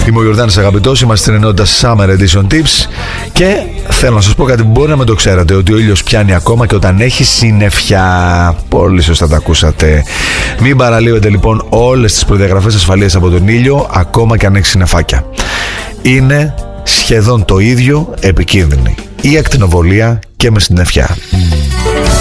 Είμαι ο Γιορδάνης Αγαπητός, είμαστε στην ενότητα Summer Edition Tips και θέλω να σας πω κάτι που μπορεί να μην το ξέρατε, ότι ο ήλιος πιάνει ακόμα και όταν έχει συννεφιά. Πολύ σωστά τα ακούσατε. Μην παραλείβετε λοιπόν όλες τις προδιαγραφές ασφαλείας από τον ήλιο, ακόμα και αν έχει συννεφάκια. Είναι σχεδόν το ίδιο επικίνδυνη η ακτινοβολία και με συννεφιά.